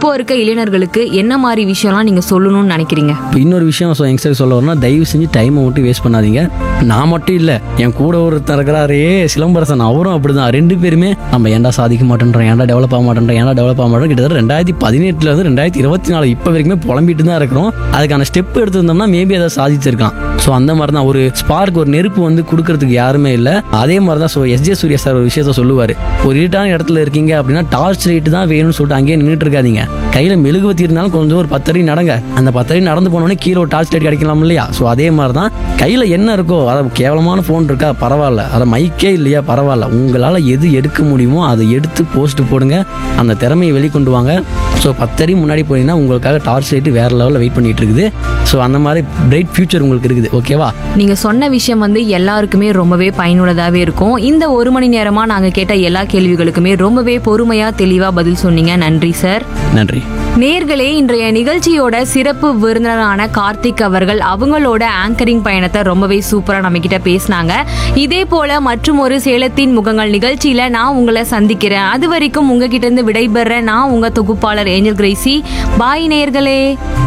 இப்போ இருக்க இளைஞர்களுக்கு என்ன மாதிரி விஷயம்லாம் நீங்க சொல்லணும்னு நினைக்கிறீங்க? இப்போ இன்னொரு விஷயம் யங்ஸ்டர் சொல்ல வரணும்னா, தயவு செஞ்சு டைமை மட்டும் வேஸ்ட் பண்ணாதீங்க. நான் மட்டும் இல்லை, என் கூட ஒருத்தர் இருக்கிறாரே சிலம்பரசன், அவரும் அப்படிதான். 2 பேருமே நம்ம ஏன்டா சாதிக்க மாட்டேன்றோம், ஏன்டா டெவலப் ஆக மாட்டேன்றோம், ஏன்டா டெவலப் ஆக மாட்டோம், கிட்டத்தட்ட 2018 இருந்து 2024 இப்போ வரைக்குமே புலம்பிட்டு தான் இருக்கிறோம். அதுக்கான ஸ்டெப் எடுத்திருந்தோம்னா மேபி அதை சாதிச்சிருக்கலாம். ஸோ அந்த மாதிரி தான் ஒரு ஸ்பார்க், ஒரு நெருப்பு வந்து கொடுக்கறதுக்கு யாருமே இல்லை. அதே மாதிரி தான் எஸ்ஜே சூர்யா சார் ஒரு விஷயத்த சொல்லுவார். ஒரு இருட்டான இடத்துல இருக்கீங்க அப்படின்னா டார்ச் லைட் தான் வேணும்னு சொல்லிட்டு அங்கேயே நின்றுட்டு இருக்காதீங்க. கையில் மெழுகுவத்தி இருந்தாலும் கொஞ்சம் ஒரு 10 அடி நடங்க. அந்த 10 அடி நடந்து போனோடனே கீழே ஒரு டார்ச் லைட் கிடைக்கலாம் இல்லையா? ஸோ அதே மாதிரி தான் கையில் என்ன இருக்கோ, அதை கேவலமான ஃபோன் இருக்கா பரவாயில்ல, அதை மைக்கே இல்லையா பரவாயில்ல, உங்களால் எது எடுக்க முடியுமோ அதை எடுத்து போஸ்ட் போடுங்க. அந்த திறமையை வெளிக்கொண்டு வாங்க. ஸோ 10 அடி முன்னாடி போனீங்கன்னா உங்களுக்காக டார்ச் லைட் வேற லெவலில் வெயிட் பண்ணிட்டு இருக்குது. ஸோ அந்த மாதிரி பிரைட் ஃபியூச்சர் உங்களுக்கு இருக்குது. ஓகேவா? நீங்க சொன்ன விஷயம் வந்து எல்லாருக்குமே ரொம்பவே பயனுள்ளதாவே இருக்கும். இந்த 1 மணி நேரமா நாங்க கேட்ட எல்லா கேள்விகளுக்குமே ரொம்பவே பொறுமையா தெளிவா பதில் சொன்னீங்க. நன்றி சார். நன்றி. நேர்களே, இன்றைய நிகழ்ச்சியோட சிறப்பு விருந்தினரான கார்த்திக் அவர்கள் அவங்களோட ஆங்கரிங் பயணத்தை ரொம்பவே சூப்பரா நம்ம கிட்ட பேசினாங்க. இதே போல மற்றும் ஒரு சேலத்தின் முகங்கள் நிகழ்ச்சியில நான் உங்களை சந்திக்கிறேன். அது வரைக்கும் உங்ககிட்ட இருந்து விடைபெற நான் உங்க தொகுப்பாளர் ஏஞ்சல் கிரேசி. பாய் நேர்களே.